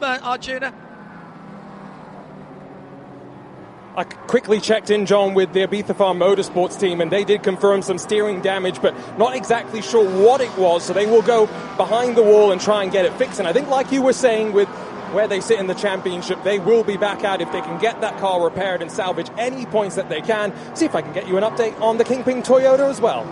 Arjuna? I quickly checked in, John, with the Ibiza Farm Motorsports team, and they did confirm some steering damage, but not exactly sure what it was, so they will go behind the wall and try and get it fixed. And I think, like you were saying, with where they sit in the championship, they will be back out if they can get that car repaired and salvage any points that they can. See if I can get you an update on the Kingpin Toyota as well.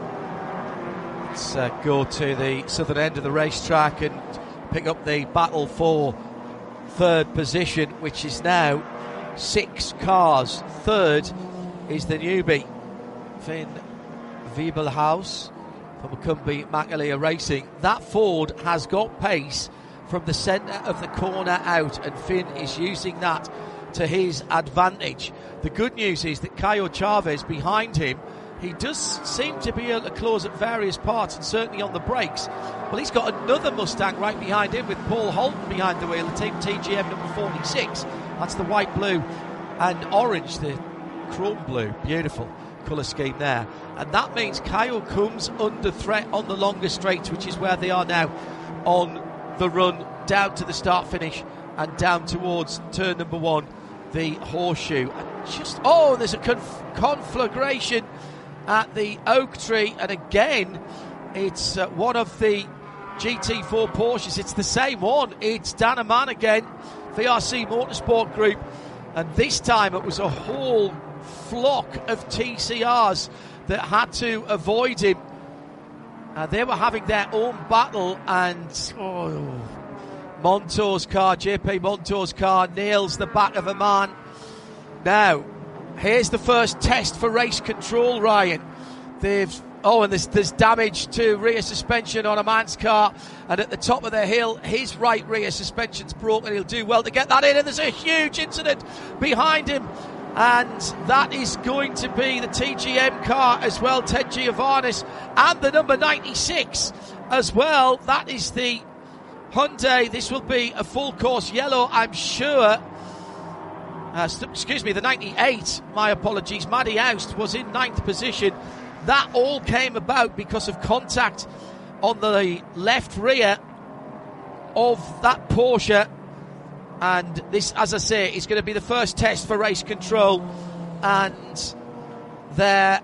Let's go to the southern end of the racetrack and pick up the battle for third position, which is now 6 cars. Third is the newbie, Finn Wiebelhaus from Macumbi Makalia Racing. That Ford has got pace from the centre of the corner out, and Finn is using that to his advantage. The good news is that Caio Chavez behind him, he does seem to be able to close at various parts, and certainly on the brakes. Well, he's got another Mustang right behind him with Paul Holton behind the wheel, the team TGM number 46. That's the white, blue and orange, the chrome blue. Beautiful colour scheme there. And that means Caio comes under threat on the longer straights, which is where they are now on the run down to the start finish and down towards turn number 1, the horseshoe. And there's a conflagration at the Oak Tree, and again it's one of the GT4 Porsches. It's the same one. It's Danaman again, VRC Motorsport Group, and this time it was a whole flock of TCRs that had to avoid him. They were having their own battle, and Montour's car, JP Montour's car, nails the back of a man. Now, here's the first test for race control, Ryan. And there's damage to rear suspension on a man's car, and at the top of the hill, his right rear suspension's broken. He'll do well to get that in, and there's a huge incident behind him, and that is going to be the TGM car as well, Ted Giovannis, and the number 96 as well. That is the Hyundai. This will be a full course yellow, I'm sure. The 98, my apologies. Maddie Oust was in 9th position. That all came about because of contact on the left rear of that Porsche. And this, as I say, is going to be the first test for race control. And their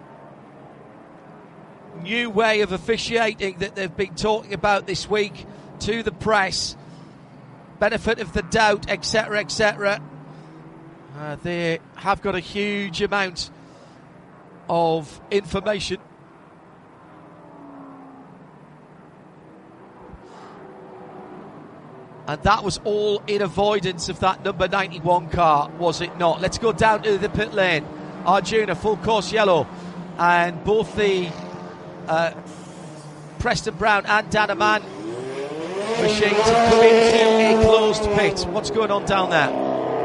new way of officiating that they've been talking about this week to the press, benefit of the doubt, etc., etc. They have got a huge amount of information. And that was all in avoidance of that number 91 car, was it not? Let's go down to the pit lane. Arjuna, full course yellow. And both the Preston Brown and Danaman machines have come into a closed pit. What's going on down there?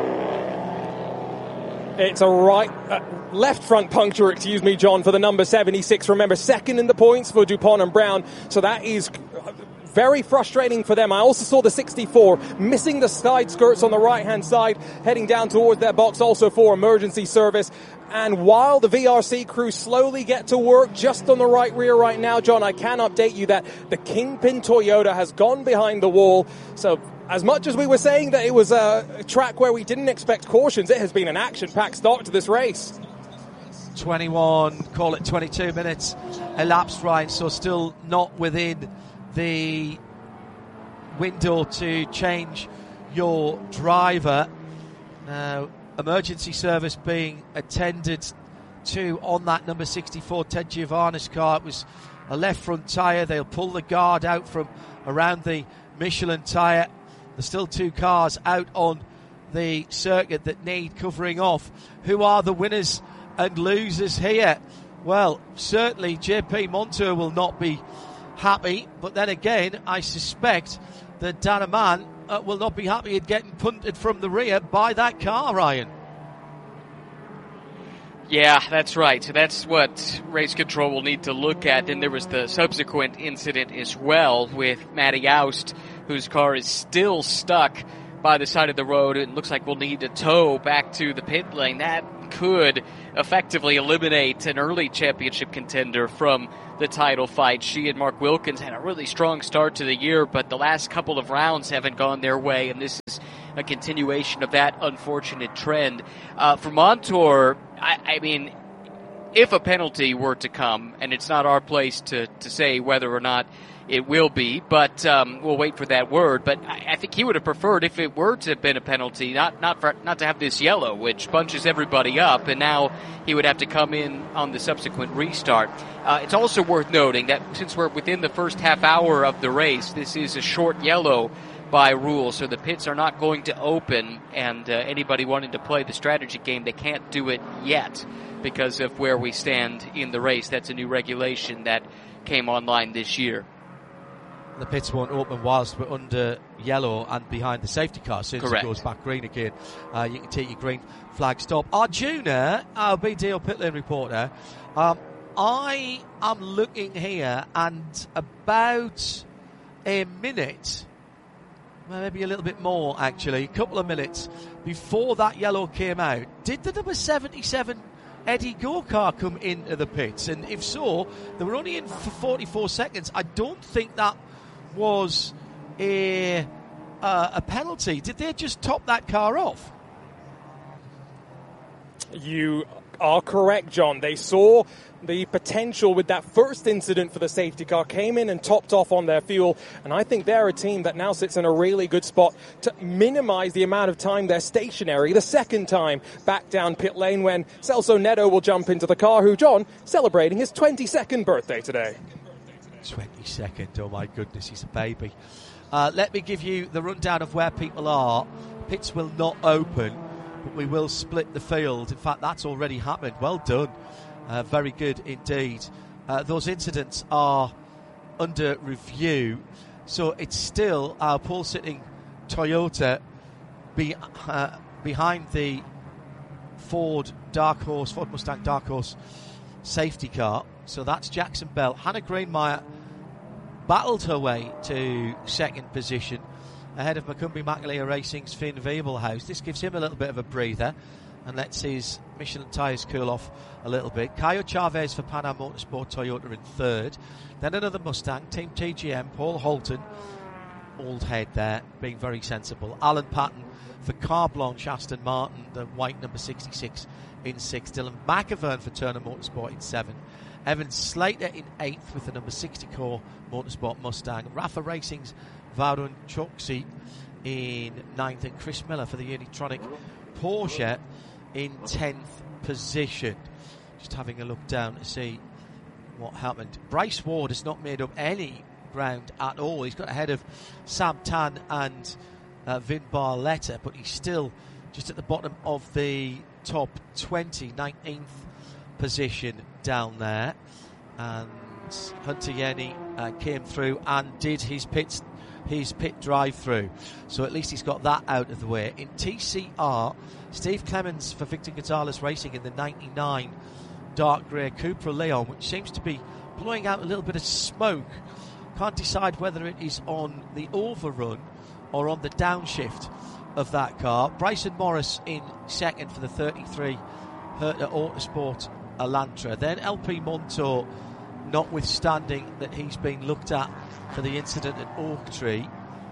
It's a left front puncture, John, for the number 76. Remember, second in the points for DuPont and Brown. So that is very frustrating for them. I also saw the 64 missing the side skirts on the right-hand side, heading down towards their box also for emergency service. And while the VRC crew slowly get to work just on the right rear right now, John, I can update you that the Kingpin Toyota has gone behind the wall. So as much as we were saying that it was a track where we didn't expect cautions, it has been an action-packed start to this race. 21, call it 22 minutes elapsed, Ryan, so still not within the window to change your driver. Now, emergency service being attended to on that number 64 Ted Giovannis car. It was a left front tyre. They'll pull the guard out from around the Michelin tyre. There's still 2 cars out on the circuit that need covering off. Who are the winners and losers here? Well, certainly JP Montour will not be happy, but then again, I suspect that Danaman will not be happy at getting punted from the rear by that car, Ryan. Yeah, that's right. So that's what race control will need to look at. Then there was the subsequent incident as well with Matty Oust, whose car is still stuck by the side of the road. It looks like we'll need to tow back to the pit lane. That could effectively eliminate an early championship contender from the title fight. She and Mark Wilkins had a really strong start to the year, but the last couple of rounds haven't gone their way, and this is a continuation of that unfortunate trend. For Montour, I mean, if a penalty were to come, and it's not our place to say whether or not it will be, but we'll wait for that word. But I think he would have preferred, if it were to have been a penalty, not to have this yellow, which bunches everybody up, and now he would have to come in on the subsequent restart. It's also worth noting that since we're within the first half hour of the race, this is a short yellow by rule, so the pits are not going to open, and anybody wanting to play the strategy game, they can't do it yet because of where we stand in the race. That's a new regulation that came online this year. The pits won't open whilst we're under yellow and behind the safety car. As soon as it goes back green again, you can take your green flag stop. Arjuna, our BDO pit lane reporter, I am looking here, and about a minute, maybe a little bit more actually, a couple of minutes before that yellow came out, did the number 77 Eddie Go-Kart come into the pits? And if so, they were only in for 44 seconds. I don't think that was a penalty. Did they just top that car off? You are correct, John. They saw the potential with that first incident for the safety car, came in and topped off on their fuel, and I think they're a team that now sits in a really good spot to minimize the amount of time they're stationary the second time back down pit lane when Celso Neto will jump into the car, who, John, celebrating his 22nd birthday today. 22nd, oh my goodness, he's a baby. Let me give you the rundown of where people are. Pits will not open, but we will split the field. In fact, that's already happened. Well done. Very good indeed. Those incidents are under review, so it's still our pole-sitting Toyota behind the Ford Mustang Dark Horse safety car. So that's Jackson Bell. Hannah Greenmeyer battled her way to second position ahead of Macumbi Macaleer Racing's Finn Wiebelhaus. This gives him a little bit of a breather and lets his Michelin tyres cool off a little bit. Caio Chavez for Pan Am Motorsport Toyota in third. Then another Mustang, Team TGM, Paul Holton, old head there, being very sensible. Alan Patton for Car Blanche Aston Martin, the white number 66 in sixth. Dylan McAvern for Turner Motorsport in seventh. Evan Slater in eighth with the number 60 Core Motorsport Mustang. Rafa Racing's Varun Choksi in ninth, and Chris Miller for the Unitronic Porsche in 10th position. Just having a look down to see what happened. Bryce Ward has not made up any ground at all. He's got ahead of Sam Tan and Vin Barletta, but he's still just at the bottom of the top 20, 19th position down there. And Hunter Yenny came through and did his pit drive through, so at least he's got that out of the way. In TCR, Steve Clemens for Victor Gonzalez Racing in the 99 dark grey Cupra Leon, which seems to be blowing out a little bit of smoke. Can't decide whether it is on the overrun or on the downshift of that car. Bryson Morris in second for the 33 Herta Autosport Elantra. Then LP Montour, notwithstanding that he's been looked at for the incident at Oaktree,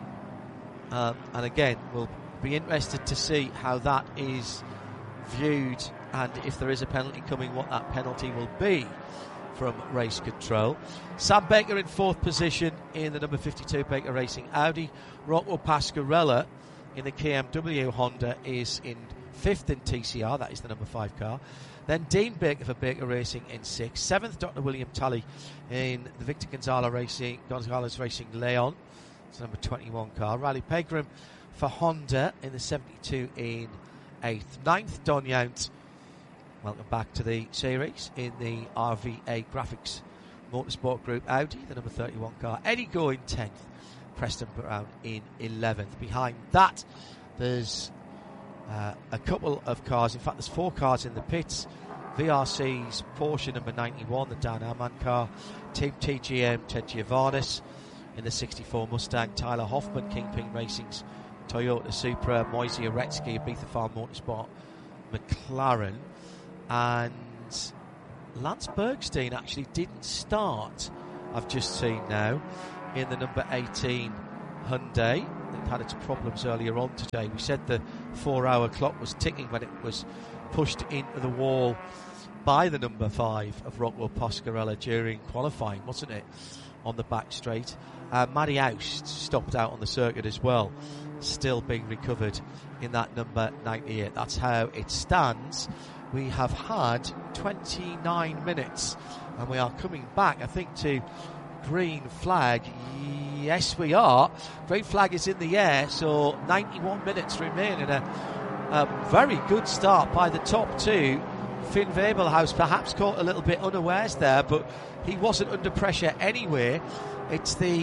and again we'll be interested to see how that is viewed, and if there is a penalty coming, what that penalty will be from race control. Sam Baker in fourth position in the number 52 Baker Racing Audi. Rocco Pasquarella in the KMW Honda is in fifth in TCR, that is the number 5 car. Then Dean Baker for Baker Racing in sixth. Seventh, Dr. William Tully in the Victor Gonzalez Racing Leon. It's the number 21 car. Riley Pegram for Honda in the 72 in eighth. Ninth, Don Yount, welcome back to the series, in the RVA Graphics Motorsport Group Audi, the number 31 car. Eddie Go in 10th. Preston Brown in 11th. Behind that, there's a couple of cars. In fact, there's 4 cars in the pits. VRC's Porsche number 91, the Dan Amann car. Team TGM, Ted Giovannis in the 64 Mustang. Tyler Hoffman, Kingpin Racing's Toyota Supra. Moisey Aretsky, Ibiza Farm Motorsport McLaren. And Lance Bergstein actually didn't start, I've just seen now, in the number 18 Hyundai. It had its problems earlier on today. We said the 4-hour clock was ticking when it was pushed into the wall by the number 5 of Rockwell Pasquarella during qualifying, wasn't it, on the back straight. Matty Aust stopped out on the circuit as well, still being recovered in that number 98. That's how it stands. We have had 29 minutes and we are coming back, I think, to green flag. Yes, we are. Green flag is in the air, so 91 minutes remain, and a very good start by the top two. Finn Webelhaus perhaps caught a little bit unawares there, but he wasn't under pressure anyway. I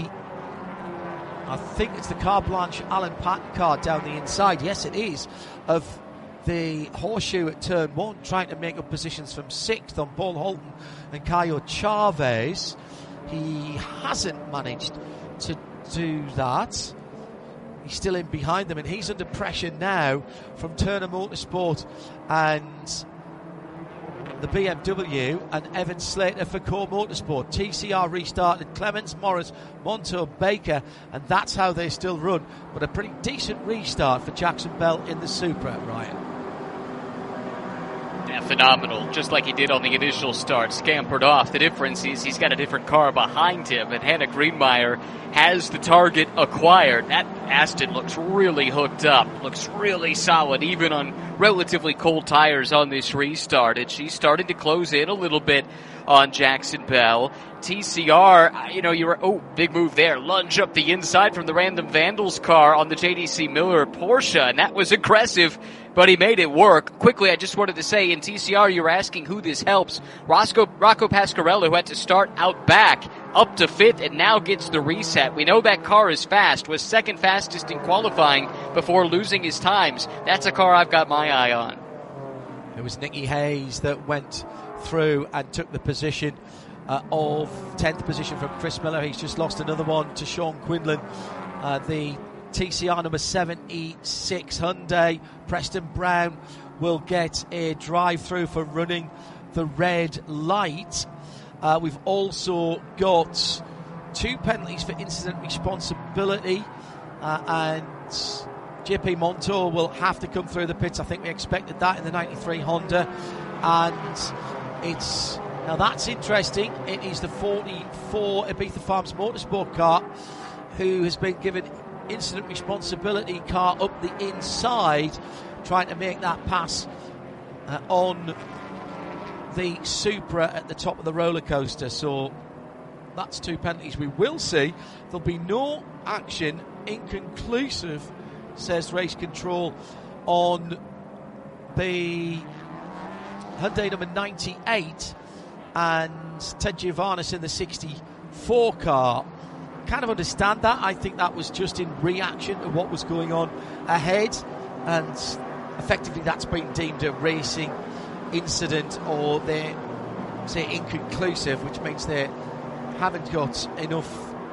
think it's the Car Blanche Alan Paton car down the inside. Yes, it is, of the Horseshoe at turn 1, trying to make up positions from 6th on Paul Holton and Caio Chavez. He hasn't managed to do that. He's still in behind them, and he's under pressure now from Turner Motorsport and the BMW, and Evan Slater for Core Motorsport. TCR restarted, Clements, Morris, Montour, Baker, and that's how they still run. But a pretty decent restart for Jackson Bell in the Supra, Ryan. Yeah, phenomenal. Just like he did on the initial start, scampered off. The difference is he's got a different car behind him, and Hannah Greenmeyer has the target acquired. That Aston looks really hooked up, looks really solid, even on relatively cold tires on this restart. And she's starting to close in a little bit on Jackson Bell. TCR, big move there. Lunge up the inside from the Random Vandals car on the JDC Miller Porsche, and that was aggressive, but he made it work. Quickly, I just wanted to say, in TCR, you were asking who this helps. Rocco Pasquarella, who had to start out back, up to 5th, and now gets the reset. We know that car is fast, was second fastest in qualifying before losing his times. That's a car I've got my eye on. It was Nicky Hayes that went through and took the position of 10th position from Chris Miller. He's just lost another one to Sean Quinlan. The TCR number 76 Hyundai, Preston Brown, will get a drive-through for running the red light. We've also got 2 penalties for incident responsibility, and JP Montour will have to come through the pits. I think we expected that in the 93 Honda, and now that's interesting. It is the 44 Ibiza Farms Motorsport car who has been given incident responsibility, car up the inside, trying to make that pass on the Supra at the top of the roller coaster. So that's 2 penalties we will see. There'll be no action, inconclusive, says Race Control, on the Hyundai number 98 and Ted Giovannis in the 64 car. Kind of understand that. I think that was just in reaction to what was going on ahead, and effectively that's been deemed a racing incident, or they say inconclusive, which means they haven't got enough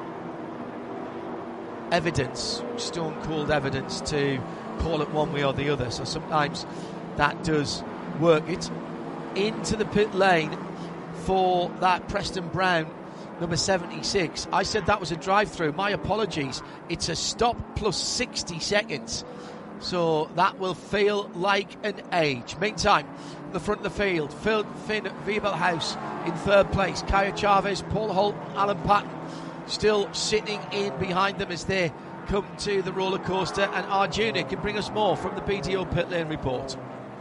evidence, stone cold evidence, to call it one way or the other. So sometimes that does work. It into the pit lane for that Preston Brown number 76. I said that was a drive-through. My apologies. It's a stop plus 60 seconds. So that will feel like an age. Meantime, the front of the field, Finn Webelhaus in 3rd place. Caio Chavez, Paul Holt, Alan Paton still sitting in behind them as they come to the roller coaster. And Arjuna can bring us more from the BDO Pit Lane Report.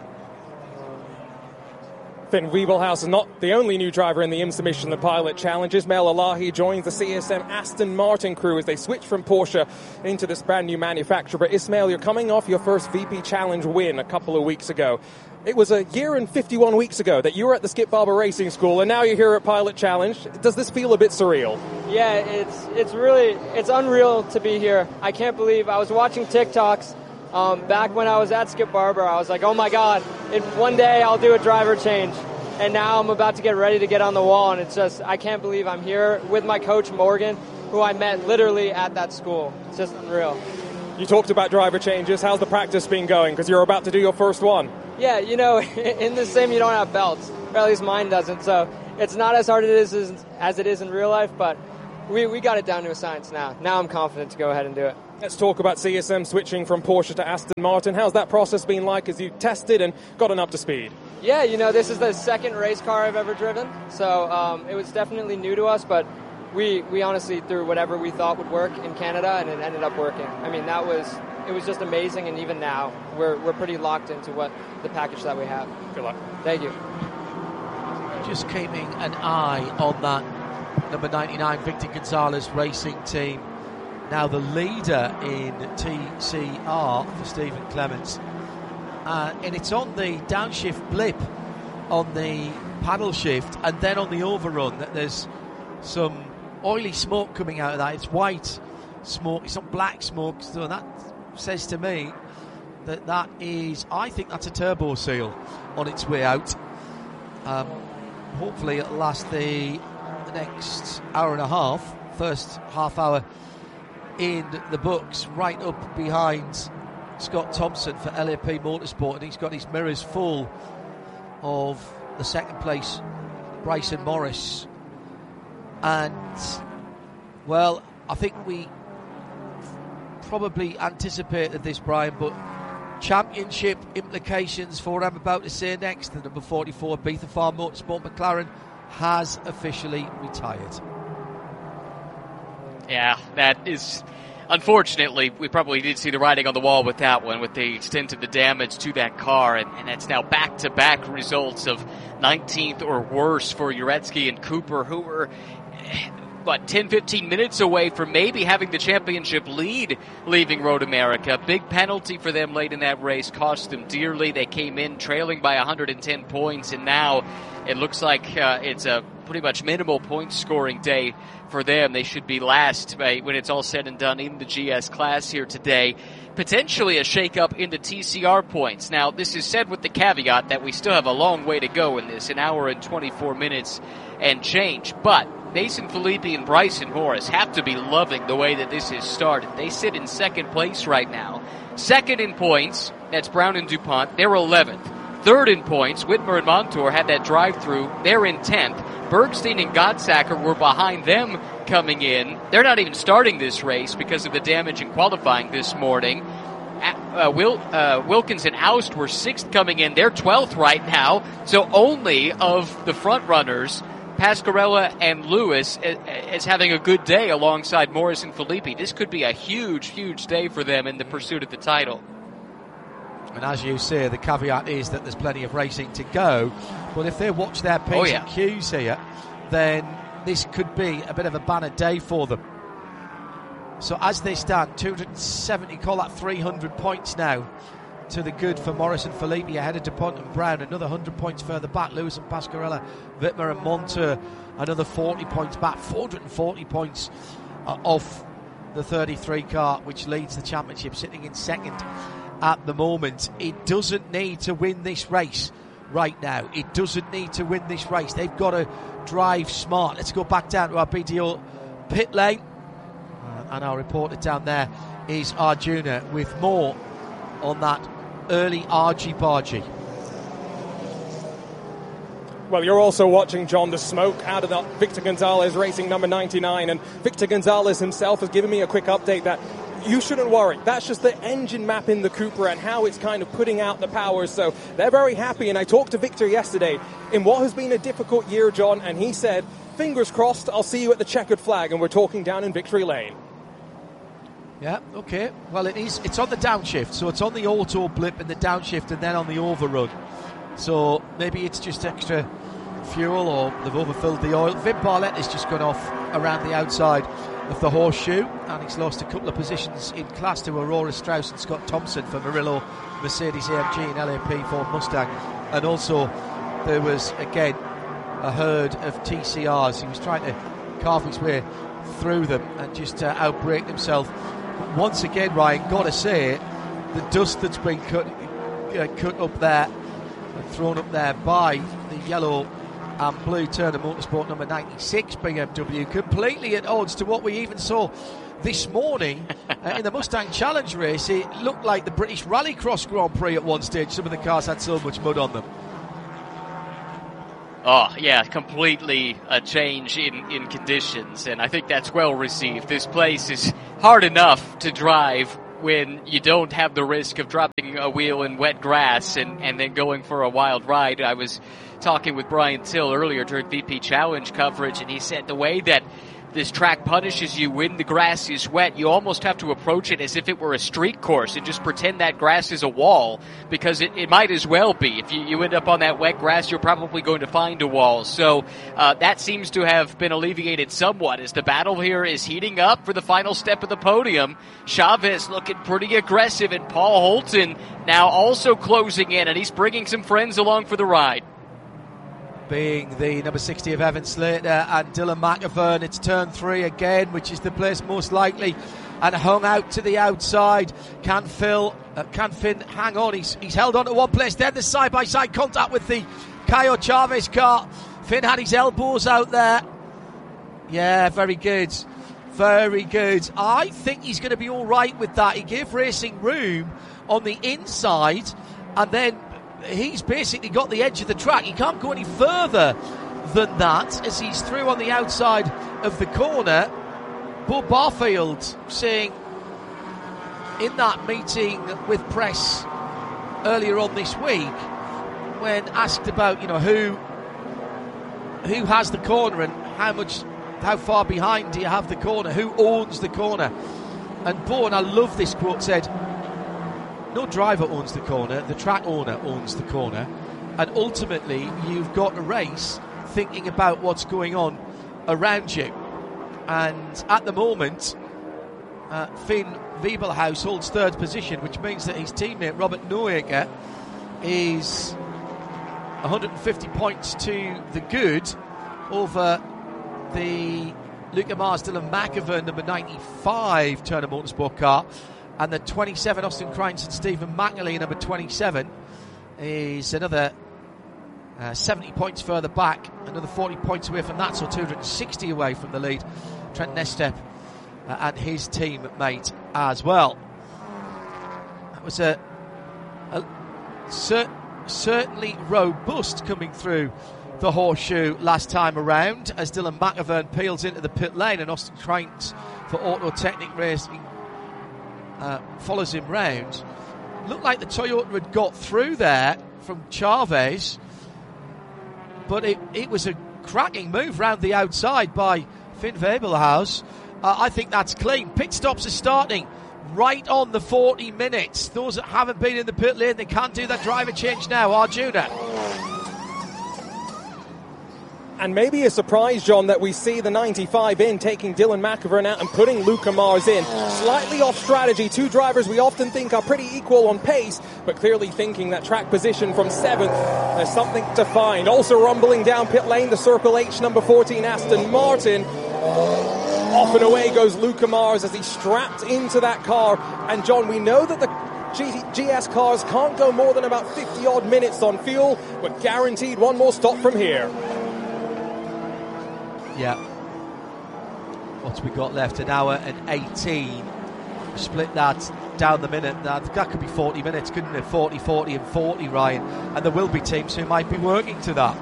Finn Webelhaus is not the only new driver in the IMSA Michelin Pilot Challenge. Ismail Alahi joins the CSM Aston Martin crew as they switch from Porsche into this brand new manufacturer. But Ismail, you're coming off your first VP Challenge win a couple of weeks ago. It was a year and 51 weeks ago that you were at the Skip Barber Racing School, and now you're here at Pilot Challenge. Does this feel a bit surreal? Yeah, it's unreal to be here. I can't believe I was watching TikToks. Back when I was at Skip Barber, I was like, oh my God, one day I'll do a driver change. And now I'm about to get ready to get on the wall, and it's just, I can't believe I'm here with my coach, Morgan, who I met literally at that school. It's just unreal. You talked about driver changes. How's the practice been going? Because you're about to do your first one. Yeah, in the sim you don't have belts, or at least mine doesn't, so it's not as hard as it is in real life, but we got it down to a science now. Now I'm confident to go ahead and do it. Let's talk about CSM switching from Porsche to Aston Martin. How's that process been like as you tested and gotten up to speed? Yeah, this is the second race car I've ever driven, so it was definitely new to us, but we honestly threw whatever we thought would work in Canada, and it ended up working. I mean, it was just amazing, and even now we're pretty locked into what the package that we have. Good luck. Thank you. Just keeping an eye on that number 99 Victor Gonzalez Racing Team. Now the leader in TCR for Stephen Clements. And it's on the downshift blip on the paddle shift, and then on the overrun that there's some oily smoke coming out of that. It's white smoke, it's not black smoke, so that says to me that is, I think that's a turbo seal on its way out. Hopefully it'll last the next hour and a half, first half hour in the books, right up behind Scott Thompson for LAP Motorsport, and he's got his mirrors full of the second place Bryson Morris. And well, I think we probably anticipated this, Brian, but championship implications for what I'm about to say next. The number 44 Beatha Farm Motorsport McLaren has officially retired. Yeah, that is, unfortunately, we probably did see the writing on the wall with that one, with the extent of the damage to that car, and that's now back-to-back results of 19th or worse for Uretsky and Cooper, who were 10-15 minutes away from maybe having the championship lead leaving Road America. Big penalty for them late in that race, cost them dearly. They came in trailing by 110 points, and now it looks like it's a pretty much minimal point scoring day for them. They should be last when it's all said and done in the GS class here today. Potentially a shakeup into TCR points. Now, this is said with the caveat that we still have a long way to go in this, an hour and 24 minutes and change. But Mason Filippi and Bryson Morris have to be loving the way that this has started. They sit in second place right now. Second in points, that's Brown and DuPont. They're 11th. Third in points, Whitmer and Montour had that drive-through. They're in 10th. Bergstein and Godsacker were behind them coming in. They're not even starting this race because of the damage in qualifying this morning. Wilkins and Aust were 6th coming in. They're 12th right now. So only of the front runners, Pasquarella and Lewis is having a good day alongside Morris and Filippi. This could be a huge, huge day for them in the pursuit of the title. And as you say, the caveat is that there's plenty of racing to go. But if they watch their P's and Q's here, then this could be a bit of a banner day for them. So as they stand, 270, call that 300 points now to the good for Morris and Filippi ahead of DuPont and Brown. Another 100 points further back, Lewis and Pasquarella, Whitmer and Montour, another 40 points back, 440 points off the 33 car, which leads the championship, sitting in second at the moment. It doesn't need to win this race right now. It doesn't need to win this race. They've got to drive smart. Let's go back down to our BDO pit lane. And our reporter down there is Arjuna with more on that early argy-bargy. Well, you're also watching, John, the smoke out of the Victor Gonzalez Racing number 99. And Victor Gonzalez himself has given me a quick update that you shouldn't worry. That's just the engine map in the Cupra and how it's kind of putting out the power. So they're very happy. And I talked to Victor yesterday in what has been a difficult year, John, and he said, fingers crossed, I'll see you at the checkered flag. And we're talking down in Victory Lane. Yeah, okay. Well, it's on the downshift. So it's on the auto blip and the downshift and then on the overrun. So maybe it's just extra fuel or they've overfilled the oil. Vin Barlett has just gone off around the outside of the horseshoe, and he's lost a couple of positions in class to Aurora Strauss and Scott Thompson for Murillo, Mercedes AMG and LAP Ford Mustang. And also there was again a herd of TCRs. He was trying to carve his way through them and just outbrake himself. But once again, Ryan, got to say, the dust that's been cut up there and thrown up there by the yellow and blue Turner Motorsport number 96 BMW, completely at odds to what we even saw this morning in the Mustang Challenge race. It looked like the British Rallycross Grand Prix at one stage. Some of the cars had so much mud on them. Oh, yeah, completely a change in conditions, and I think that's well received. This place is hard enough to drive when you don't have the risk of dropping a wheel in wet grass and then going for a wild ride. I was talking with Brian Till earlier during VP Challenge coverage, and he said the way that this track punishes you when the grass is wet, you almost have to approach it as if it were a street course and just pretend that grass is a wall, because it might as well be. If you end up on that wet grass, you're probably going to find a wall. So that seems to have been alleviated somewhat as the battle here is heating up for the final step of the podium. Chavez looking pretty aggressive, and Paul Holton now also closing in, and he's bringing some friends along for the ride. Being the number 60 of Evan Slater and Dylan McIvern. It's turn 3 again, which is the place most likely, and hung out to the outside. Can Finn hang on? He's held on to one place. Then the side-by-side contact with the Caio Chavez car. Finn had his elbows out there. Yeah, very good. Very good. I think he's going to be all right with that. He gave racing room on the inside, and then he's basically got the edge of the track. He can't go any further than that as he's through on the outside of the corner. Bo Barfield saying in that meeting with press earlier on this week, when asked about, who has the corner and how far behind do you have the corner, who owns the corner, and Bo, and I love this quote, said, no driver owns the corner, the track owner owns the corner, and ultimately you've got a race thinking about what's going on around you. And at the moment, Finn Wiebelhaus holds third position, which means that his teammate Robert Neuecker is 150 points to the good over the Luca Mars Dylan McIvern number 95 Turner Motorsport car. And the 27, Austin Kreinz and Stephen McNally, number 27, is another 70 points further back, another 40 points away from that, so 260 away from the lead. Trent Nestep and his teammate as well. That was certainly robust coming through the horseshoe last time around, as Dylan McIvern peels into the pit lane, and Austin Kreinz for Auto Technic Racing follows him round. Looked like the Toyota had got through there from Chavez, but it was a cracking move round the outside by Finn Wiebelhaus. I think that's clean. Pit stops are starting right on the 40 minutes. Those that haven't been in the pit lane, they can't do that driver change now. Arjuna. And maybe a surprise, John, that we see the 95 in, taking Dylan McIvern out and putting Luca Mars in. Slightly off strategy. Two drivers we often think are pretty equal on pace, but clearly thinking that track position from 7th, there's something to find. Also rumbling down pit lane, the Circle H number 14 Aston Martin. Off and away goes Luca Mars as he's strapped into that car. And John, we know that the GS cars can't go more than about 50 odd minutes on fuel, but guaranteed one more stop from here. Yeah. What's we got left? An hour and 18. Split that down the minute. That could be 40 minutes, couldn't it? 40, 40 and 40, Ryan. And there will be teams who might be working to that.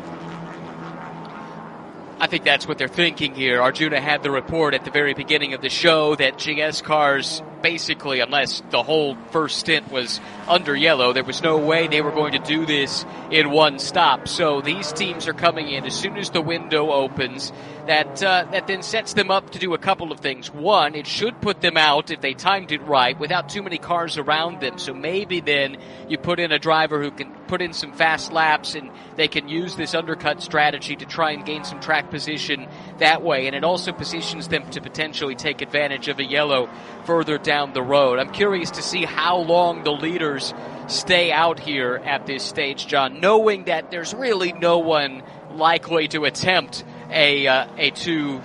I think that's what they're thinking here. Arjuna had the report at the very beginning of the show that GS cars, basically, unless the whole first stint was under yellow, there was no way they were going to do this in one stop. So these teams are coming in as soon as the window opens. That then sets them up to do a couple of things. One, it should put them out, if they timed it right, without too many cars around them. So maybe then you put in a driver who can put in some fast laps, and they can use this undercut strategy to try and gain some track position that way. And it also positions them to potentially take advantage of a yellow further down the road. I'm curious to see how long the leaders stay out here at this stage, John, knowing that there's really no one likely to attempt a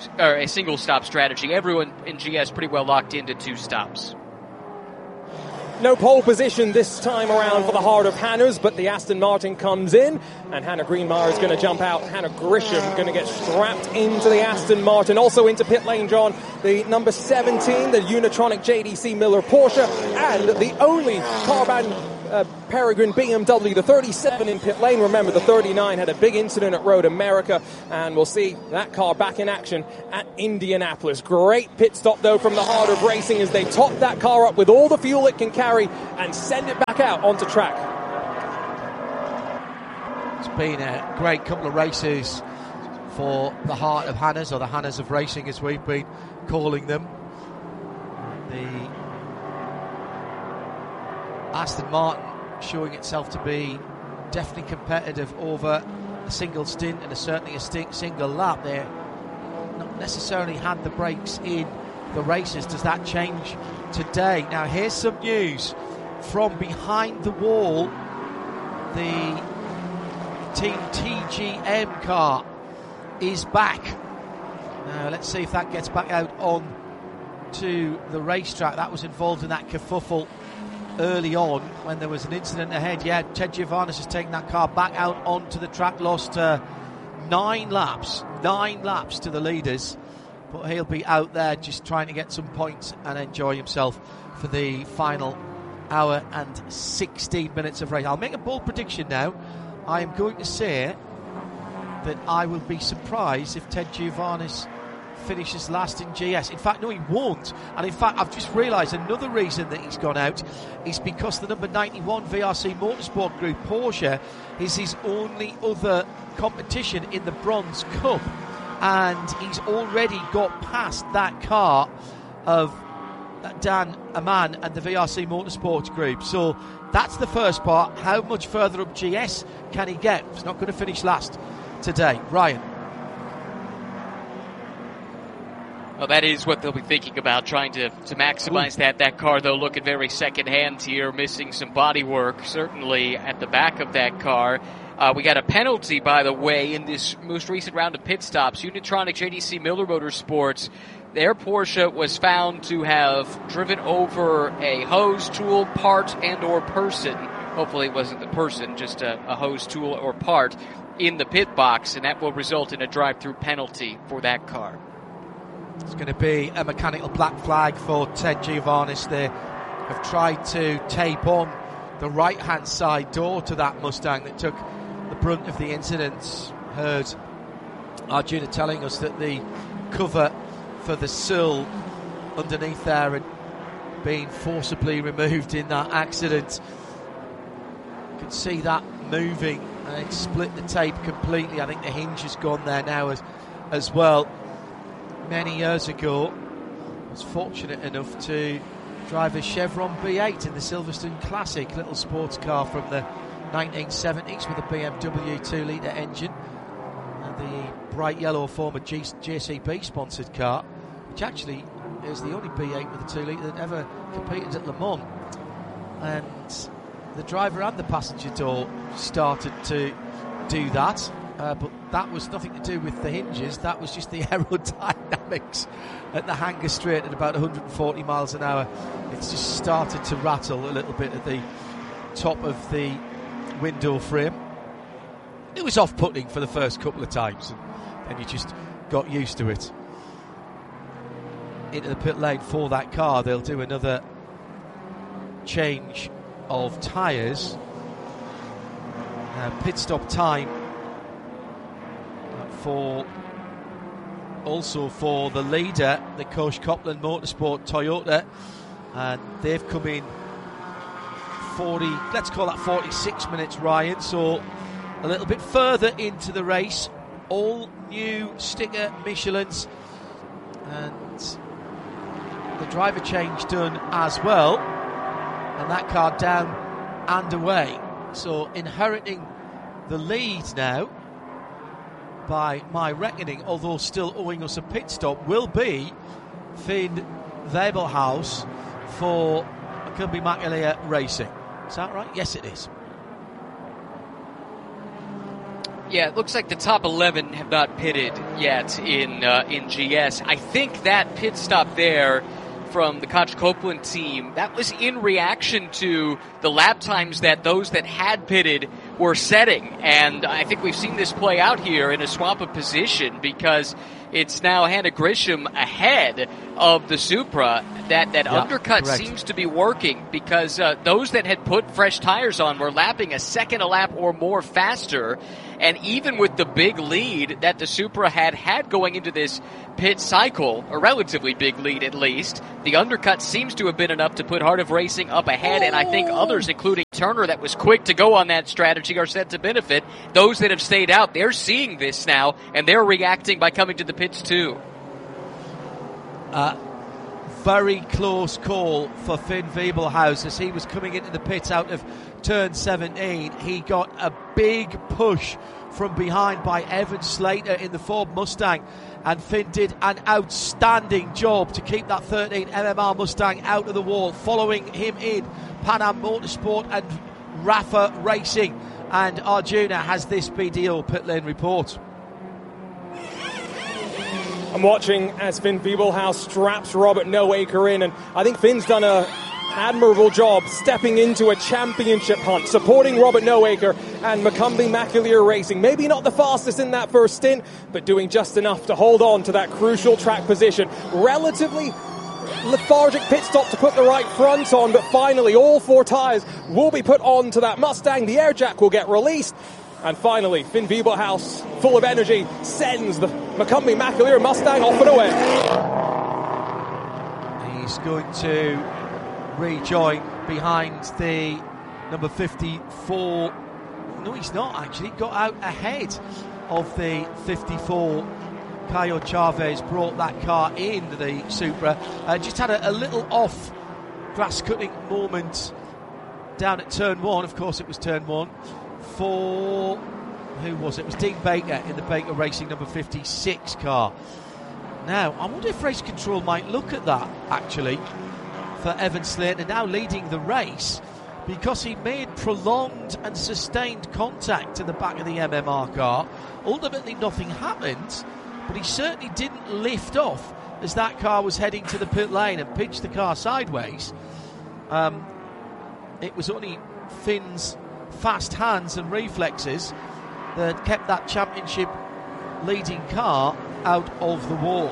single stop strategy. Everyone in GS pretty well locked into two stops. No pole position this time around for the Heart of Hannah's, but the Aston Martin comes in, and Hannah Greenmeyer is going to jump out. Hannah Grisham going to get strapped into the Aston Martin. Also into pit lane, John, the number 17, the Unitronic JDC Miller Porsche, and the only Carbon Peregrine BMW, the 37 in pit lane. Remember, the 39 had a big incident at Road America, and we'll see that car back in action at Indianapolis. Great pit stop, though, from the Heart of Racing as they top that car up with all the fuel it can carry and send it back out onto track. It's been a great couple of races for the Heart of Hannah's, or the Hannah's of Racing as we've been calling them. The Aston Martin showing itself to be definitely competitive over a single stint and certainly a single lap. They're not necessarily had the brakes in the races. Does that change today? Now here's some news from behind the wall. The Team TGM car is back. Now let's see if that gets back out on to the racetrack. That was involved in that kerfuffle early on when there was an incident ahead. Yeah, Ted Giovannis has taken that car back out onto the track, lost 9 laps to the leaders, but he'll be out there just trying to get some points and enjoy himself for the final hour and 16 minutes of race. I'll make a bold prediction now. I am going to say that I will be surprised if Ted Giovannis finishes last in GS. In fact, no, he won't. And in fact, I've just realised another reason that he's gone out is because the number 91 VRC Motorsport Group Porsche is his only other competition in the Bronze Cup, and he's already got past that car of Dan Aman and the VRC Motorsports Group. So that's the first part. How much further up GS can he get? He's not going to finish last today. Ryan. Well, that is what they'll be thinking about, trying to maximize that car, though, looking very second-hand here, missing some body work, certainly at the back of that car. We got a penalty, by the way, in this most recent round of pit stops. Unitronic JDC Miller Motorsports, their Porsche was found to have driven over a hose, tool, part, and or person. Hopefully it wasn't the person, just a hose, tool, or part in the pit box, and that will result in a drive-through penalty for that car. It's going to be a mechanical black flag for Ted Giovannis. They have tried to tape on the right-hand side door to that Mustang that took the brunt of the incidents. Heard Arjuna telling us that the cover for the sill underneath there had been forcibly removed in that accident. You can see that moving, and it split the tape completely. I think the hinge has gone there now as well. Many years ago, I was fortunate enough to drive a Chevron B8 in the Silverstone Classic, little sports car from the 1970s with a BMW 2-litre engine and the bright yellow former JCB sponsored car, which actually is the only B8 with a 2-litre that ever competed at Le Mans. And the driver and the passenger door started to do that. But that was nothing to do with the hinges. That was just the aerodynamics at the Hanger Straight at about 140 miles an hour. It's just started to rattle a little bit at the top of the window frame. It was off-putting for the first couple of times, and then you just got used to it. Into the pit lane for that car. They'll do another change of tyres. Pit stop time also for the leader, the Koch Copland Motorsport Toyota, and they've come in 40, let's call that 46 minutes, Ryan, so a little bit further into the race. All new sticker Michelins, and the driver change done as well, and that car down and away. So inheriting the lead now, by my reckoning, although still owing us a pit stop, will be Finn Weibelhaus for Kumbi Makalia Racing. Is that right? Yes, it is. Yeah, it looks like the top 11 have not pitted yet in GS. I think that pit stop there from the Koch Copeland team, that was in reaction to the lap times that those that had pitted were setting. And I think we've seen this play out here in a swap of position, because it's now Hannah Grisham ahead of the Supra. That undercut correct. seems to be working, because those that had put fresh tires on were lapping a second a lap or more faster. And even with the big lead that the Supra had going into this pit cycle, a relatively big lead at least, the undercut seems to have been enough to put Heart of Racing up ahead. And I think others, including Turner, that was quick to go on that strategy, are set to benefit. Those that have stayed out, they're seeing this now, and they're reacting by coming to the pits too. Very close call for Finn Wiebelhaus as he was coming into the pit out of turn 17. He got a big push from behind by Evan Slater in the Ford Mustang, and Finn did an outstanding job to keep that 13 MMR Mustang out of the wall. Following him in, Pan Am Motorsport and Rafa Racing, and Arjuna has this BDO pit lane report. I'm watching as Finn Wiebelhaus straps Robert Noaker in, and I think Finn's done an admirable job stepping into a championship hunt, supporting Robert Noaker and McCumbee McAleer Racing. Maybe not the fastest in that first stint, but doing just enough to hold on to that crucial track position. Relatively lethargic pit stop to put the right front on, but finally all four tyres will be put on to that Mustang. The air jack will get released. And finally, Finn Wiebelhaus, full of energy, sends the McCumbee McAleer Mustang off and away. He's going to rejoin behind the number 54. No, he's not actually. Got out ahead of the 54. Caio Chavez brought that car in, the Supra. Just had a little off grass cutting moment down at turn 1. Of course, it was turn 1. For who was it? It was Dean Baker in the Baker Racing number 56 car. Now, I wonder if race control might look at that actually for Evan Slater, now leading the race, because he made prolonged and sustained contact to the back of the MMR car. Ultimately, nothing happened, but he certainly didn't lift off as that car was heading to the pit lane and pitched the car sideways. It was only Finn's fast hands and reflexes that kept that championship leading car out of the wall.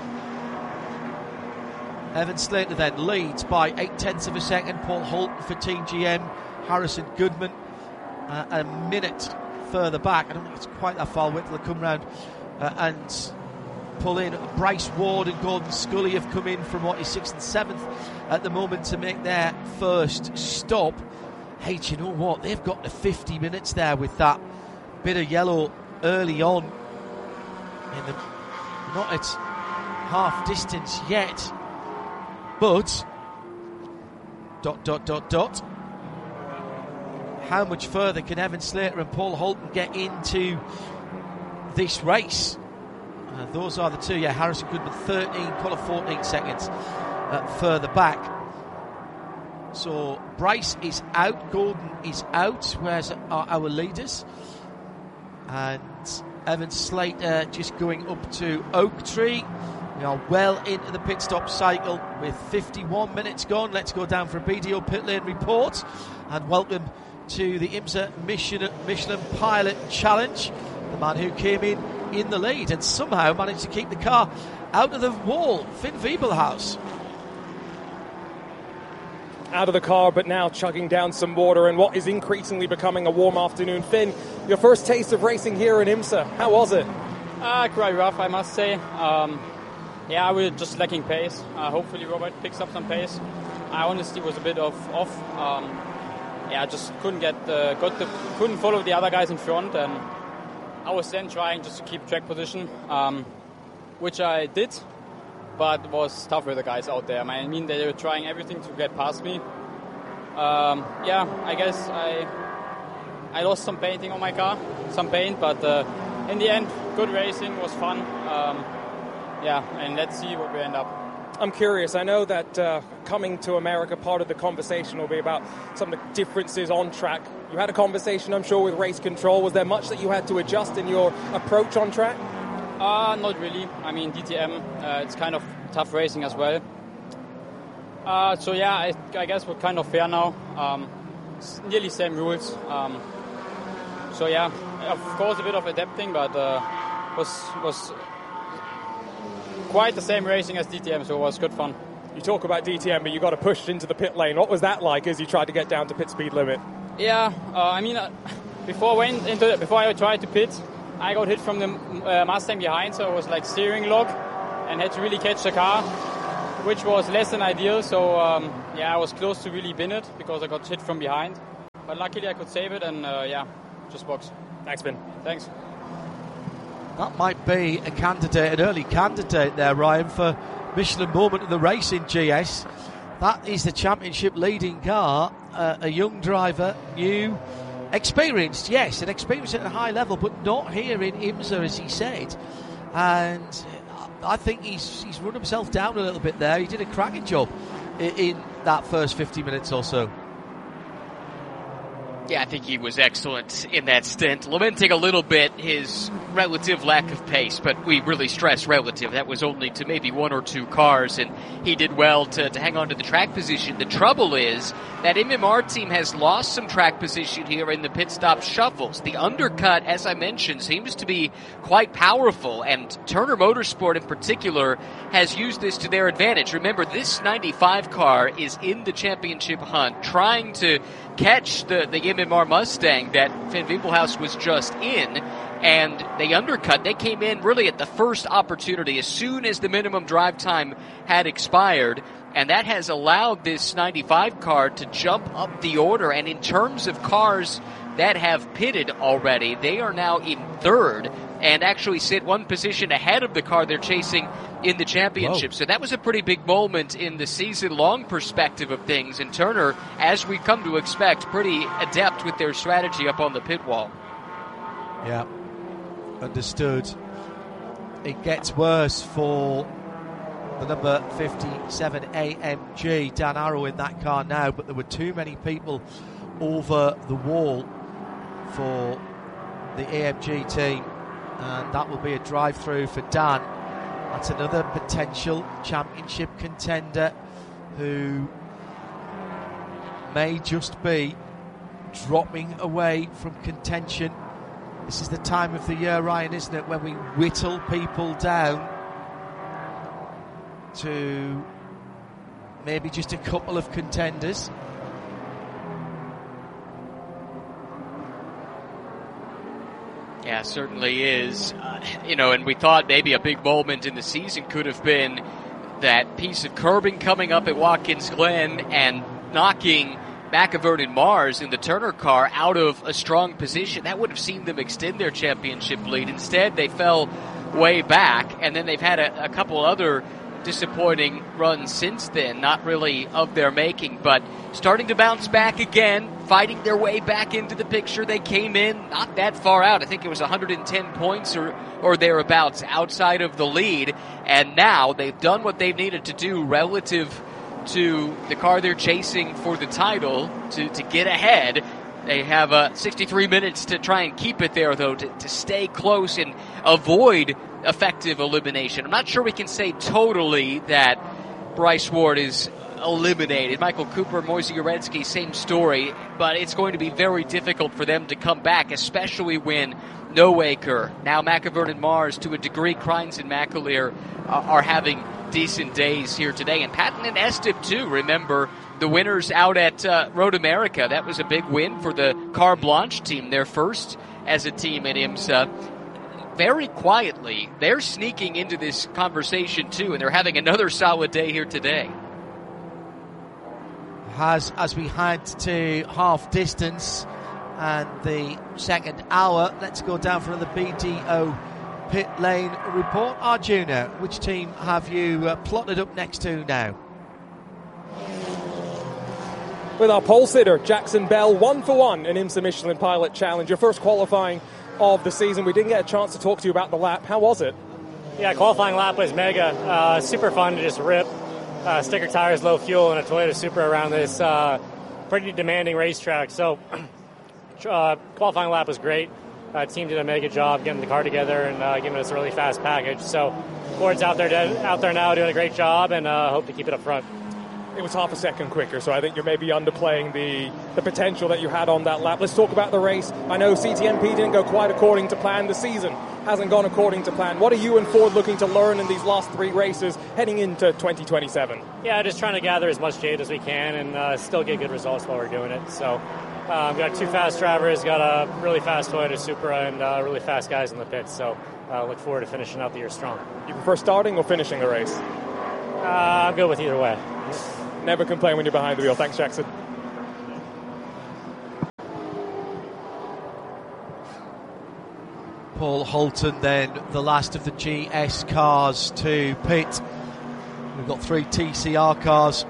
Evan Slater then leads by 0.8 of a second. Paul Holton for Team GM, Harrison Goodman a minute further back. I don't think it's quite that far. Wait till they come round and pull in. Bryce Ward and Gordon Scully have come in from what is 6th and 7th at the moment to make their first stop. Hey, do you know what? They've got to 50 minutes there with that bit of yellow early on. Not at half distance yet. But, ... how much further can Evan Slater and Paul Holton get into this race? Those are the two. Yeah, Harrison Goodman 13, Paul 14 seconds further back. So Bryce is out, Gordon is out. Where's our leaders? And Evan Slater just going up to Oak Tree. We are well into the pit stop cycle with 51 minutes gone. Let's go down for a BDO pit lane report and welcome to the IMSA Michelin Pilot Challenge. The man who came in the lead and somehow managed to keep the car out of the wall, Finn Wiebelhaus. Out of the car, but now chugging down some water in what is increasingly becoming a warm afternoon. Finn, your first taste of racing here in IMSA, how was it? Quite rough, I must say. I was just lacking pace. Hopefully Robert picks up some pace. I honestly was a bit off. I just couldn't couldn't follow the other guys in front, and I was then trying just to keep track position, which I did. But it was tough with the guys out there. I mean, they were trying everything to get past me. I guess I lost some painting on my car, but in the end, good racing, was fun. And let's see what we end up. I'm curious. I know that coming to America, part of the conversation will be about some of the differences on track. You had a conversation, I'm sure, with race control. Was there much that you had to adjust in your approach on track? Not really. I mean, DTM, it's kind of tough racing as well. So yeah, I guess we're kind of fair now. It's nearly same rules. So yeah, of course a bit of adapting, but was quite the same racing as DTM, so it was good fun. You talk about DTM, but you got pushed into the pit lane. What was that like as you tried to get down to pit speed limit? Yeah, before I tried to pit, I got hit from the Mustang behind, so it was like steering lock, and had to really catch the car, which was less than ideal. So I was close to really bin it because I got hit from behind, but luckily I could save it, and just box. Thanks, Ben. Thanks. That might be an early candidate there, Ryan, for Michelin moment of the race in GS. That is the championship leading car. A young driver, new, experienced, yes, and experienced at a high level, but not here in IMSA, as he said. And I think he's run himself down a little bit there. He did a cracking job in that first 50 minutes or so. Yeah, I think he was excellent in that stint, lamenting a little bit his relative lack of pace, but we really stress relative. That was only to maybe one or two cars, and he did well to hang on to the track position. The trouble is that MMR team has lost some track position here in the pit stop shuffles. The undercut, as I mentioned, seems to be quite powerful, and Turner Motorsport in particular has used this to their advantage. Remember, this 95 car is in the championship hunt, trying to catch the MMR Mustang that Van Wimpelhouse was just in, and they undercut. They came in really at the first opportunity as soon as the minimum drive time had expired, and that has allowed this 95 car to jump up the order. And in terms of cars that have pitted already, they are now in third and actually sit one position ahead of the car they're chasing in the championship. Whoa. So that was a pretty big moment in the season-long perspective of things. And Turner, as we come to expect, pretty adept with their strategy up on the pit wall. Yeah, understood. It gets worse for the number 57 AMG, Dan Arrow in that car now, but there were too many people over the wall for the AMG team, and that will be a drive-through for Dan. That's another potential championship contender who may just be dropping away from contention. This is the time of the year, Ryan, isn't it, when we whittle people down to maybe just a couple of contenders. Yeah, certainly is. And we thought maybe a big moment in the season could have been that piece of curbing coming up at Watkins Glen and knocking McEvert and Mars in the Turner car out of a strong position. That would have seen them extend their championship lead. Instead, they fell way back, and then they've had a couple other disappointing runs since then, not really of their making, but starting to bounce back again, fighting their way back into the picture. They came in not that far out. I think it was 110 points or thereabouts outside of the lead, and now they've done what they've needed to do relative to the car they're chasing for the title to get ahead. They have 63 minutes to try and keep it there, though, to stay close and avoid effective elimination. I'm not sure we can say totally that Bryce Ward is eliminated. Michael Cooper, Moise Uretsky, same story, but it's going to be very difficult for them to come back, especially when Nowaker, now McEvert and Mars, to a degree, Kreins and McAleer are having decent days here today. And Patton and Estep, too. Remember, the winners out at Road America. That was a big win for the Car Blanche team, their first as a team at IMSA. Very quietly, they're sneaking into this conversation, too, and they're having another solid day here today. As we head to half distance and the second hour, let's go down for another BDO pit lane report. Arjuna, which team have you plotted up next to now? With our pole sitter, Jackson Bell, 1-for-1 in IMSA Michelin Pilot Challenge. Your first qualifying of the season. We didn't get a chance to talk to you about the lap. How was it? Yeah, qualifying lap was mega. Super fun to just rip sticker tires, low fuel, and a Toyota Supra around this pretty demanding racetrack. So qualifying lap was great. Team did a mega job getting the car together and giving us a really fast package. So Ford's out there now doing a great job, and hope to keep it up front. It was half a second quicker, so I think you're maybe underplaying the potential that you had on that lap. Let's talk about the race. I know CTMP didn't go quite according to plan. The season hasn't gone according to plan. What are you and Ford looking to learn in these last 3 races heading into 2027? Yeah, just trying to gather as much data as we can and still get good results while we're doing it. So we've got 2 fast drivers, got a really fast Toyota Supra, and really fast guys in the pits. So look forward to finishing out the year strong. You prefer starting or finishing the race? I'm good with either way. Never complain when you're behind the wheel. Thanks, Jackson. Paul Holton then, the last of the GS cars to pit. We've got 3 TCR cars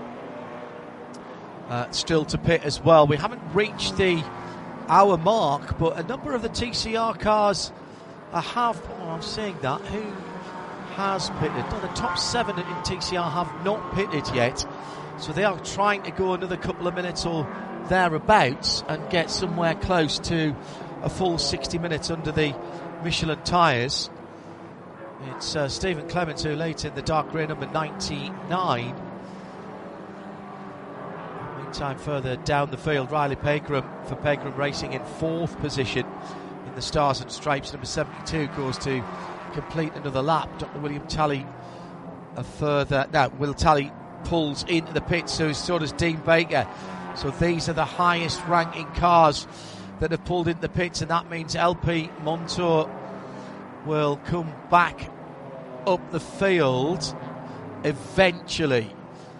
still to pit as well. We haven't reached the hour mark, but a number of the TCR cars have... Oh, I'm seeing that. Who has pitted? No, the top 7 in TCR have not pitted yet. So they are trying to go another couple of minutes or thereabouts and get somewhere close to a full 60 minutes under the Michelin tyres. It's Stephen Clements who late in the dark grey number 99. Meantime, further down the field, Riley Pegram for Pegram Racing in 4th position in the Stars and Stripes. Number 72 goes to complete another lap. Dr. William Talley Will Talley pulls into the pits, so does Dean Baker. So these are the highest ranking cars that have pulled into the pits, and that means LP Montour will come back up the field eventually.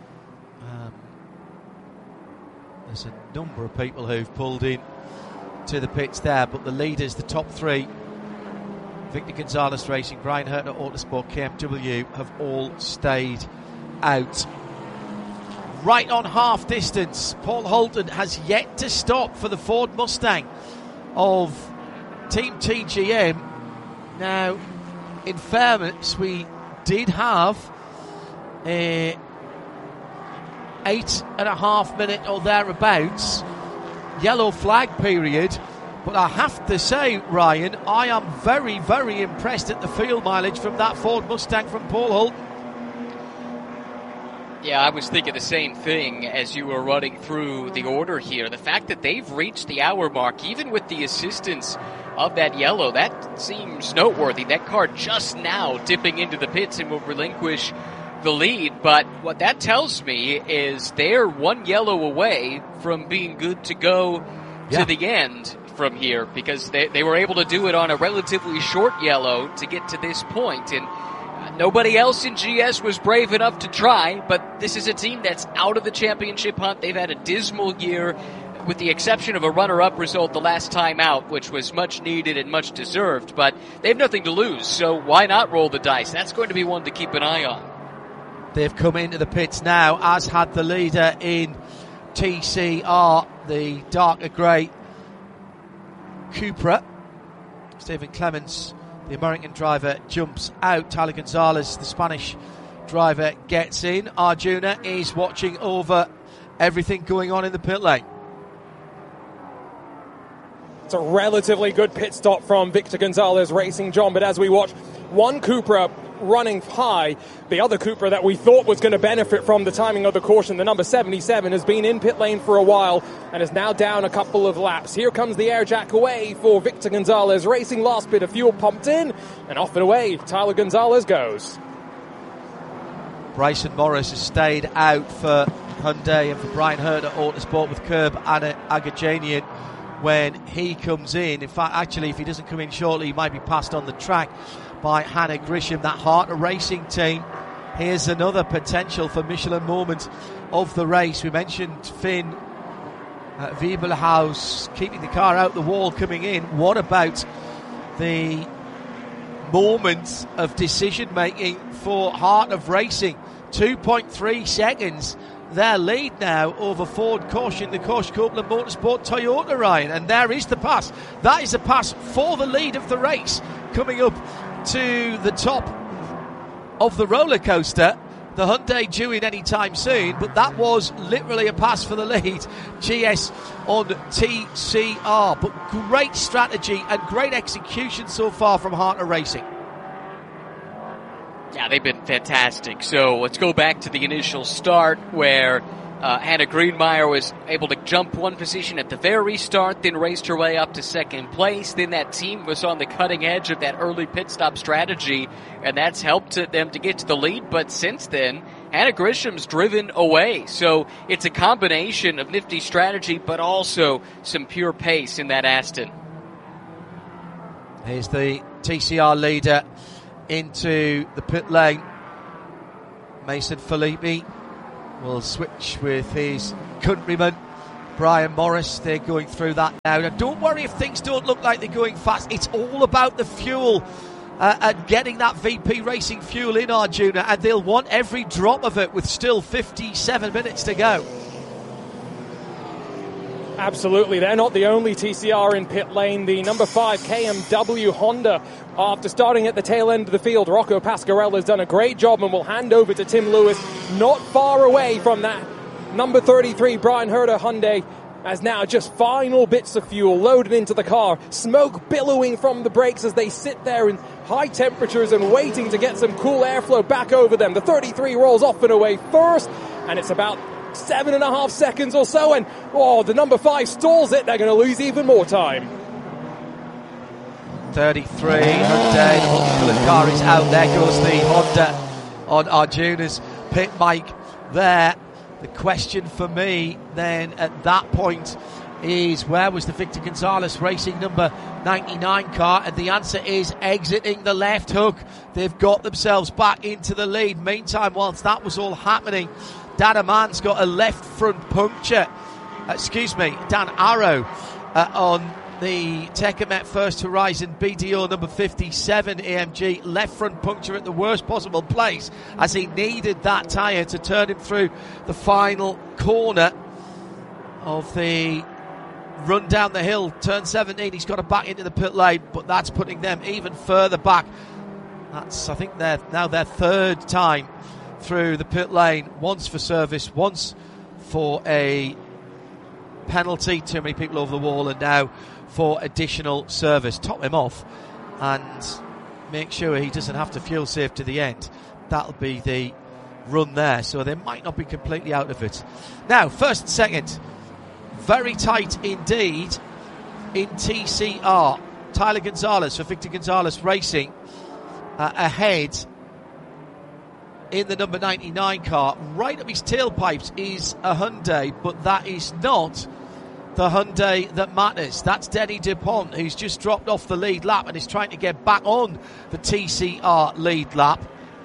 There's a number of people who've pulled in to the pits there, but the leaders, the top 3, Victor Gonzalez Racing, Brian Hertner Autosport, KMW, have all stayed out. Right on half distance, Paul Holton has yet to stop for the Ford Mustang of Team TGM. Now, in fairness, we did have a 8.5 minute or thereabouts yellow flag period, but I have to say, Ryan, I am very, very impressed at the field mileage from that Ford Mustang from Paul Holton. Yeah, I was thinking the same thing as you were running through the order here. The fact that they've reached the hour mark, even with the assistance of that yellow, that seems noteworthy. That car just now dipping into the pits and will relinquish the lead. But what that tells me is they're 1 yellow away from being good to go to the end from here, because they were able to do it on a relatively short yellow to get to this point. And nobody else in GS was brave enough to try, but this is a team that's out of the championship hunt. They've had a dismal year, with the exception of a runner-up result the last time out, which was much needed and much deserved, but they have nothing to lose, so why not roll the dice? That's going to be one to keep an eye on. They've come into the pits now, as had the leader in TCR, the darker grey Cupra. Stephen Clements, the American driver, jumps out. Tyler Gonzalez, the Spanish driver, gets in. Arjuna is watching over everything going on in the pit lane. It's a relatively good pit stop from Victor Gonzalez Racing, John, but as we watch one Cupra running high, the other Cupra that we thought was going to benefit from the timing of the caution, the number 77, has been in pit lane for a while and is now down a couple of laps. Here comes the air jack away for Victor Gonzalez Racing. Last bit of fuel pumped in, and off and away Tyler Gonzalez goes. Bryson Morris has stayed out for Hyundai and for Brian Hertner Autosport with Curb Agajanian when he comes in. In fact, actually, if he doesn't come in shortly, he might be passed on the track by Hannah Grisham, that Harter Racing team. Here's another potential for Michelin moment of the race. We mentioned Finn Wiebelhaus keeping the car out the wall coming in. What about the moment of decision making for Heart of Racing? 2.3 seconds their lead now over Ford Caution, the Caution Copeland Motorsport Toyota, Ryan, and there is the pass. That is a pass for the lead of the race, coming up to the top of the roller coaster. The Hyundai due in any time soon, but that was literally a pass for the lead. GS on TCR, but great strategy and great execution so far from Harter Racing. Yeah, they've been fantastic. So let's go back to the initial start where Hannah Greenmeyer was able to jump one position at the very start, then raced her way up to second place. Then that team was on the cutting edge of that early pit stop strategy, and that's helped them to get to the lead. But since then, Hannah Grisham's driven away. So it's a combination of nifty strategy, but also some pure pace in that Aston. Here's the TCR leader into the pit lane. Mason Filippi will switch with his countryman, Brian Morris. They're going through that now. Now, don't worry if things don't look like they're going fast. It's all about the fuel and getting that VP Racing fuel in Arjuna, and they'll want every drop of it with still 57 minutes to go. Absolutely, they're not the only TCR in pit lane. The number 5 KMW Honda, after starting at the tail end of the field, Rocco Pasquarella has done a great job and will hand over to Tim Lewis, not far away from that number 33 Brian Herder Hyundai, as now just final bits of fuel loaded into the car, smoke billowing from the brakes as they sit there in high temperatures and waiting to get some cool airflow back over them. The 33 rolls off and away first, and it's about 7.5 seconds or so, and the number 5 stalls it. They're going to lose even more time. 33 Hyundai, the multicolored car is out. There goes the Honda on Arjuna's pit mic there. The question for me then at that point is, where was the Victor Gonzalez Racing number 99 car? And the answer is exiting the left hook. They've got themselves back into the lead. Meantime, whilst that was all happening, Dan Aman's got a left front puncture. Dan Arrow on the Tecamet First Horizon BDO number 57 AMG. Left front puncture at the worst possible place as he needed that tyre to turn him through the final corner of the run down the hill. Turn 17, he's got to back into the pit lane, but that's putting them even further back. That's, I think, their third time through the pit lane, once for service, once for a penalty, too many people over the wall, and now for additional service. Top him off and make sure he doesn't have to fuel save to the end. That'll be the run there, so they might not be completely out of it. Now, first and second, very tight indeed in TCR. Tyler Gonzalez for Victor Gonzalez Racing ahead in the number 99 car. Right up his tailpipes is a Hyundai, but that is not the Hyundai that matters. That's Denny DuPont, who's just dropped off the lead lap and is trying to get back on the TCR lead lap.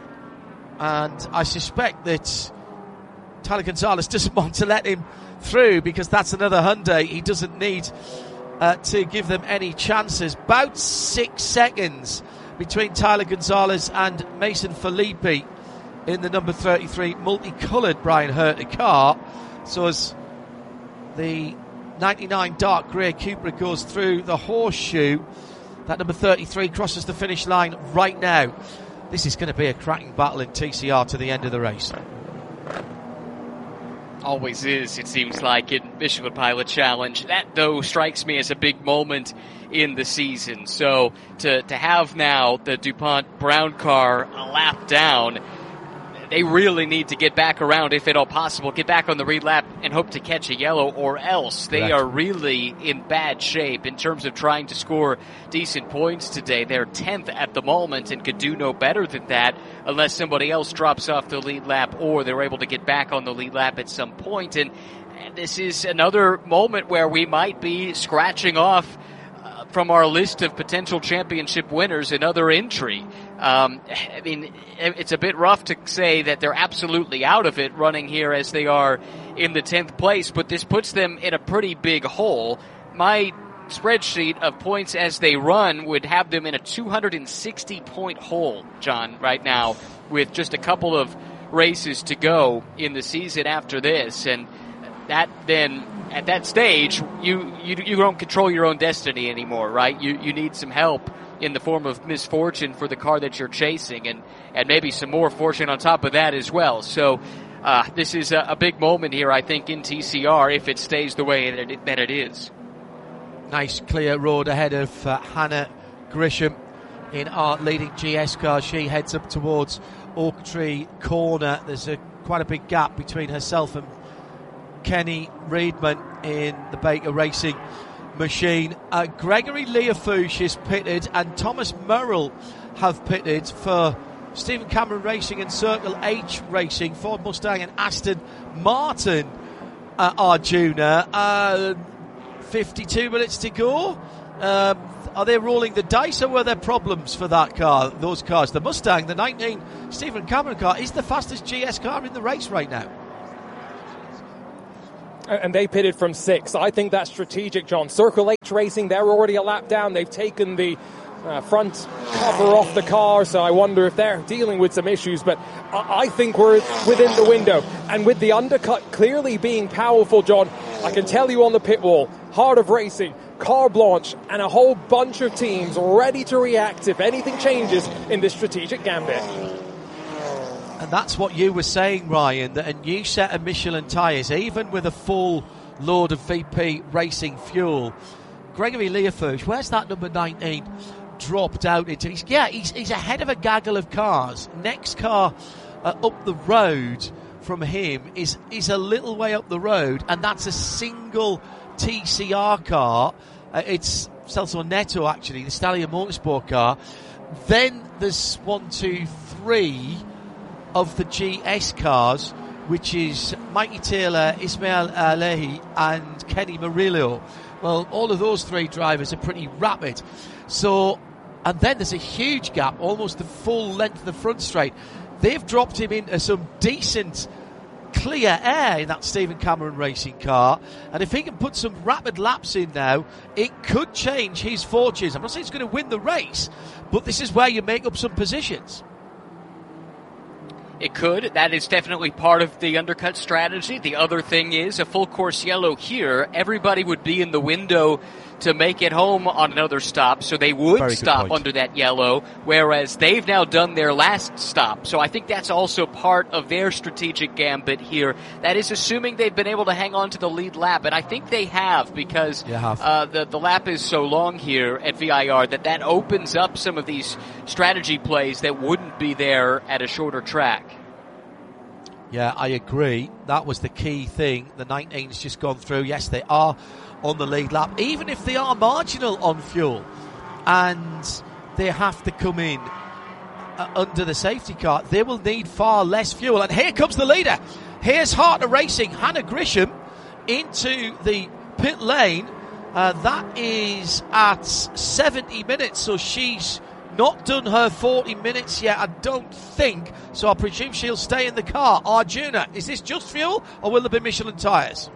And I suspect that Tyler Gonzalez doesn't want to let him through, because that's another Hyundai. He doesn't need to give them any chances. About 6 seconds between Tyler Gonzalez and Mason Filippi in the number 33 multicoloured Brian Herter car. So as the 99 dark grey Cupra goes through the horseshoe, that number 33 crosses the finish line right now. This is going to be a cracking battle in TCR to the end of the race. Always is, it seems like, in Michelin Pilot Challenge. That, though, strikes me as a big moment in the season. So to have now the DuPont Brown car a lap down, they really need to get back around, if at all possible, get back on the lead lap and hope to catch a yellow, or else they are really in bad shape in terms of trying to score decent points today. They're 10th at the moment and could do no better than that unless somebody else drops off the lead lap or they're able to get back on the lead lap at some point. And this is another moment where we might be scratching off from our list of potential championship winners another entry. I mean, it's a bit rough to say that they're absolutely out of it running here as they are in the 10th place, but this puts them in a pretty big hole. My spreadsheet of points as they run would have them in a 260-point hole, John, right now, with just a couple of races to go in the season after this. And that then, at that stage, you don't control your own destiny anymore, right? You need some help in the form of misfortune for the car that you're chasing, and maybe some more fortune on top of that as well. So this is a big moment here, I think, in TCR, if it stays the way that it is. Nice clear road ahead of Hannah Grisham in our leading GS car. She heads up towards Oak Tree Corner. There's quite a big gap between herself and Kenny Reedman in the Baker Racing machine. Gregory Leafouche is pitted, and Thomas Murrell have pitted for Stephen Cameron Racing and Circle H Racing, Ford Mustang and Aston Martin. Arjuna, 52 minutes to go. Are they rolling the dice, or were there problems for those cars? The Mustang, the 19 Stephen Cameron car, is the fastest GS car in the race right now. And they pitted from 6. I think that's strategic, John. Circle H Racing, they're already a lap down. They've taken the front cover off the car, so I wonder if they're dealing with some issues. But I think we're within the window. And with the undercut clearly being powerful, John, I can tell you on the pit wall, Heart of Racing, Car Blanche, and a whole bunch of teams ready to react if anything changes in this strategic gambit. And that's what you were saying, Ryan, that a new set of Michelin tyres, even with a full load of VP Racing fuel, Gregory Leafouche, where's that number 19 dropped out into? He's ahead of a gaggle of cars. Next car up the road from him is a little way up the road, and that's a single TCR car. It's Celso Neto, actually, the Stallion Motorsport car. Then there's 1, 2, 3 of the GS cars, which is Mikey Taylor, Ismail Leahy and Kenny Murillo. Well, all of those 3 drivers are pretty rapid. So, and then there's a huge gap, almost the full length of the front straight. They've dropped him into some decent clear air in that Stephen Cameron Racing car, and if he can put some rapid laps in now, it could change his fortunes. I'm not saying he's going to win the race, but this is where you make up some positions. It could. That is definitely part of the undercut strategy. The other thing is a full course yellow here. Everybody would be in the window to make it home on another stop, so they would stop under that yellow, whereas they've now done their last stop. So I think that's also part of their strategic gambit here. That is assuming they've been able to hang on to the lead lap, and I think they have, because the lap is so long here at VIR that opens up some of these strategy plays that wouldn't be there at a shorter track. Yeah, I agree. That was the key thing. The 19's just gone through. Yes, they are on the lead lap, even if they are marginal on fuel, and they have to come in under the safety car. They will need far less fuel. And here comes the leader. Here's Heart of Racing, Hannah Grisham, into the pit lane. That is at 70 minutes, so she's not done her 40 minutes yet, I don't think. So I presume she'll stay in the car. Arjuna, is this just fuel, or will there be Michelin tyres?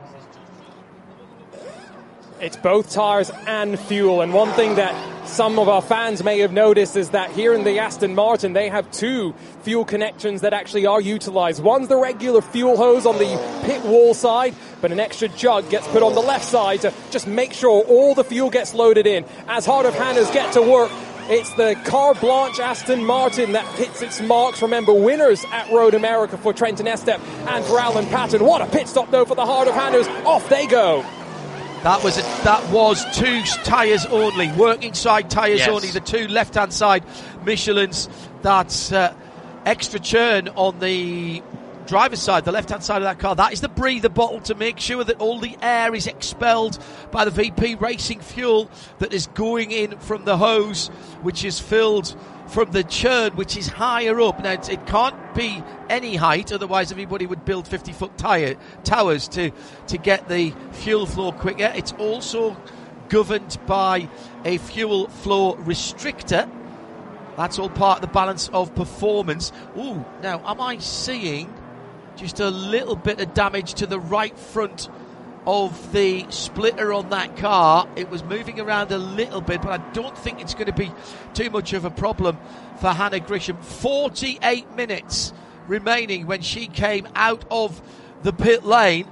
It's both tyres and fuel. And one thing that some of our fans may have noticed is that here in the Aston Martin, they have 2 fuel connections that actually are utilised. One's the regular fuel hose on the pit wall side, but an extra jug gets put on the left side to just make sure all the fuel gets loaded in. As Heart of Hannah's get to work, it's the Car Blanche Aston Martin that hits its marks. Remember, winners at Road America for Trenton Estep and for Alan Patton. What a pit stop, though, for the Heart of Hannahs. Off they go. That was 2 tyres only, working side tyres only, the 2 left-hand side Michelins. That's extra churn on the driver's side, the left-hand side of that car. That is the breather bottle to make sure that all the air is expelled by the VP Racing fuel that is going in from the hose, which is filled from the churn, which is higher up. Now, it can't be any height, otherwise everybody would build 50-foot towers to get the fuel flow quicker. It's also governed by a fuel flow restrictor. That's all part of the balance of performance. Ooh, now, am I seeing just a little bit of damage to the right front of the splitter on that car? It was moving around a little bit, but I don't think it's going to be too much of a problem for Hannah Grisham. 48 minutes remaining when she came out of the pit lane.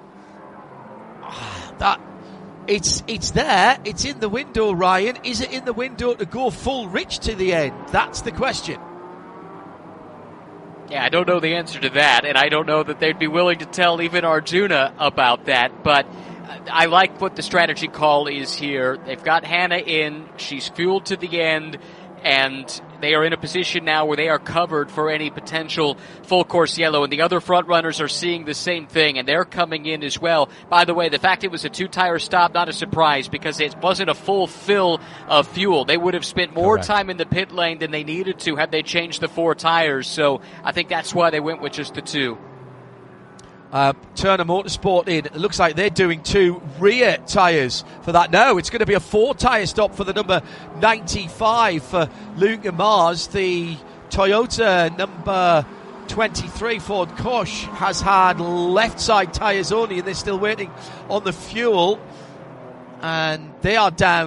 It's there, it's in the window, Ryan. Is it in the window to go full rich to the end? That's the question. Yeah, I don't know the answer to that, and I don't know that they'd be willing to tell even Arjuna about that, but I like what the strategy call is here. They've got Hannah in, she's fueled to the end, and they are in a position now where they are covered for any potential full course yellow, and the other front runners are seeing the same thing, and they're coming in as well. By the way, the fact it was a 2-tire stop, not a surprise, because it wasn't a full fill of fuel. They would have spent more time in the pit lane than they needed to had they changed the 4 tires, so I think that's why they went with just the 2. Turner Motorsport in. It looks like they're doing 2 rear tyres for that. No, it's going to be a 4-tyre stop for the number 95 for Luke Mars. The Toyota number 23 Ford Kush has had left side tyres only, and they're still waiting on the fuel. And they are down